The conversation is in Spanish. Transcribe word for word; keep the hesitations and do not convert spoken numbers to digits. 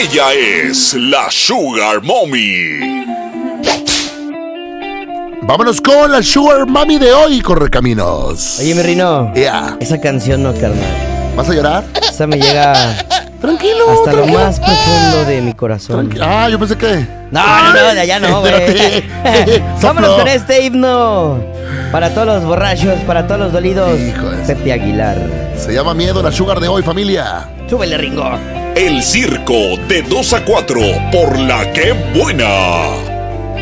Ella es la Sugar Mommy. Vámonos con la Sugar Mommy de hoy, Correcaminos. Oye, mi Rino. Yeah. Esa canción no, carnal. ¿Vas a llorar? Esa me llega Tranquilo, hasta tranquilo. lo más profundo de mi corazón. Tranqui- Ah, yo pensé que... No, no, no, de allá no, güey. Espérate. Vámonos Soplo. con este himno. Para todos los borrachos, para todos los dolidos. Hijo de- Pepe Aguilar. Se llama Miedo la Sugar de hoy, familia. Súbele, Ringo. El circo de dos a cuatro por la que buena.